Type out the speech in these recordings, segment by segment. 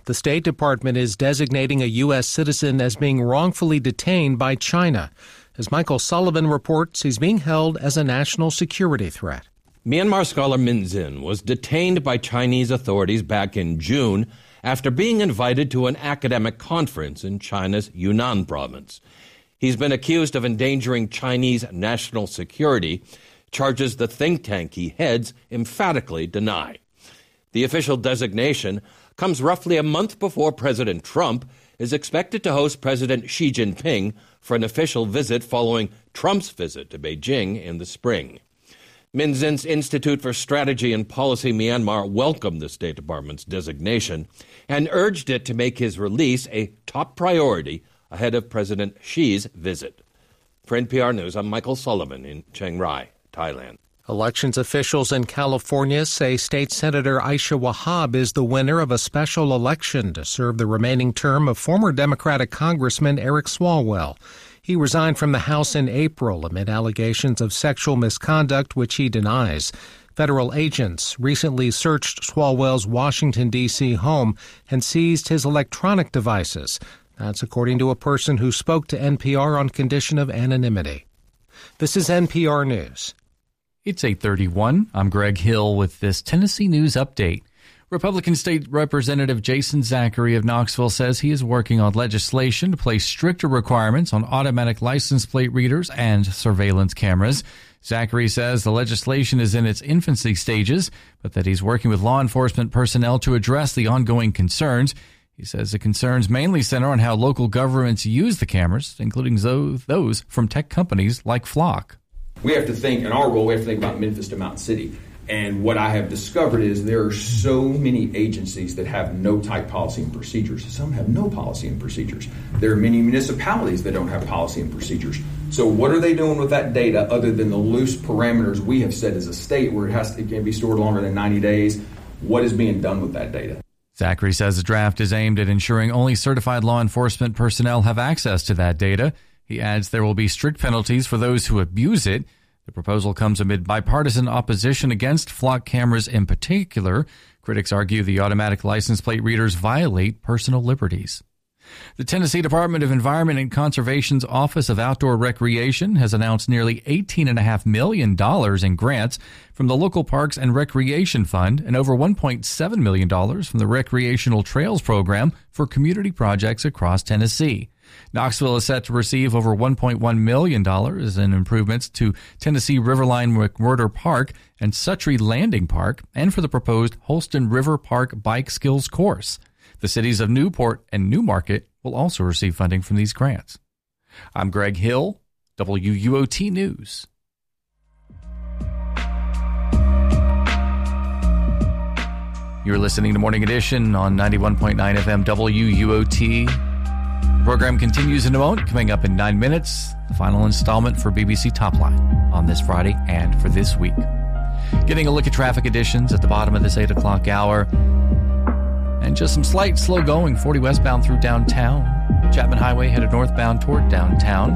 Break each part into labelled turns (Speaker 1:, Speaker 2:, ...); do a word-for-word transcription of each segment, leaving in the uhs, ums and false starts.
Speaker 1: The State Department is designating a U S citizen as being wrongfully detained by China. As Michael Sullivan reports, he's being held as a national security threat.
Speaker 2: Myanmar scholar Min Zin was detained by Chinese authorities back in June after being invited to an academic conference in China's Yunnan province. He's been accused of endangering Chinese national security, charges the think tank he heads emphatically deny. The official designation comes roughly a month before President Trump is expected to host President Xi Jinping for an official visit following Trump's visit to Beijing in the spring. Min Zin's Institute for Strategy and Policy Myanmar welcomed the State Department's designation and urged it to make his release a top priority ahead of President Xi's visit. For N P R News, I'm Michael Sullivan in Chiang Rai, Thailand.
Speaker 1: Elections officials in California say State Senator Aisha Wahab is the winner of a special election to serve the remaining term of former Democratic Congressman Eric Swalwell. He resigned from the House in April amid allegations of sexual misconduct, which he denies. Federal agents recently searched Swalwell's Washington, D C home and seized his electronic devices. That's according to a person who spoke to N P R on condition of anonymity. This is N P R News.
Speaker 3: It's eight thirty-one. I'm Greg Hill with this Tennessee News Update. Republican State Representative Jason Zachary of Knoxville says he is working on legislation to place stricter requirements on automatic license plate readers and surveillance cameras. Zachary says the legislation is in its infancy stages, but that he's working with law enforcement personnel to address the ongoing concerns. He says the concerns mainly center on how local governments use the cameras, including those from tech companies like Flock.
Speaker 4: We have to think, in our role, we have to think about Memphis to Mountain City. And what I have discovered is there are so many agencies that have no type policy and procedures. Some have no policy and procedures. There are many municipalities that don't have policy and procedures. So what are they doing with that data other than the loose parameters we have set as a state where it has to, it can be stored longer than ninety days? What is being done with that data?
Speaker 3: Zachary says the draft is aimed at ensuring only certified law enforcement personnel have access to that data. He adds there will be strict penalties for those who abuse it. The proposal comes amid bipartisan opposition against Flock cameras in particular. Critics argue the automatic license plate readers violate personal liberties. The Tennessee Department of Environment and Conservation's Office of Outdoor Recreation has announced nearly eighteen point five million dollars in grants from the local Parks and Recreation Fund and over one point seven million dollars from the Recreational Trails Program for community projects across Tennessee. Knoxville is set to receive over one point one million dollars in improvements to Tennessee Riverline McWhirter Park and Suttree Landing Park and for the proposed Holston River Park Bike Skills course. The cities of Newport and Newmarket will also receive funding from these grants. I'm Greg Hill, W U O T News. You're listening to Morning Edition on ninety-one point nine F M W U O T. The program continues in a moment. Coming up in nine minutes, the final installment for B B C Top Line on this Friday and for this week. Getting a look at traffic additions at the bottom of this eight o'clock hour. And just some slight slow going, forty westbound through downtown. Chapman Highway headed northbound toward downtown.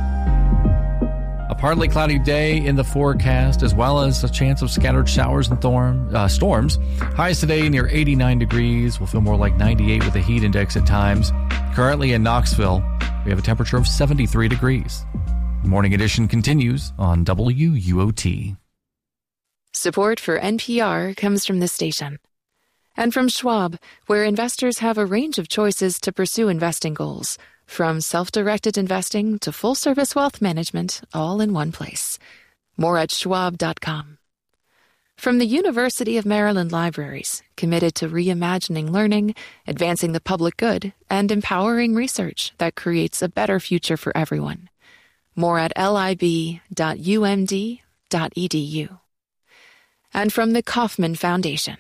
Speaker 3: A partly cloudy day in the forecast, as well as a chance of scattered showers and thorn, uh, storms. Highs today near eighty-nine degrees. We'll feel more like ninety-eight with a heat index at times. Currently in Knoxville, we have a temperature of seventy-three degrees. Morning Edition continues on W U O T.
Speaker 5: Support for N P R comes from this station. And from Schwab, where investors have a range of choices to pursue investing goals, from self-directed investing to full-service wealth management, all in one place. More at schwab dot com. From the University of Maryland Libraries, committed to reimagining learning, advancing the public good, and empowering research that creates a better future for everyone. More at lib dot u m d dot e d u. And from the Kauffman Foundation.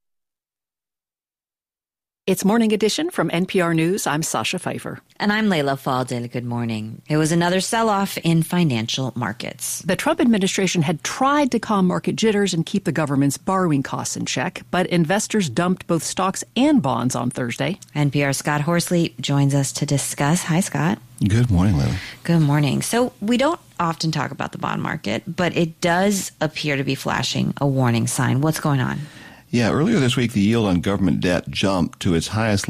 Speaker 6: It's Morning Edition from N P R News. I'm Sasha Pfeiffer.
Speaker 7: And I'm Layla Faldil. Good morning. It was another sell-off in financial markets.
Speaker 6: The Trump administration had tried to calm market jitters and keep the government's borrowing costs in check, but investors dumped both stocks and bonds on Thursday.
Speaker 7: N P R's Scott Horsley joins us to discuss. Hi, Scott.
Speaker 8: Good morning, Layla.
Speaker 7: Good morning. So we don't often talk about the bond market, but it does appear to be flashing a warning sign. What's going on?
Speaker 8: Yeah, earlier this week, the yield on government debt jumped to its highest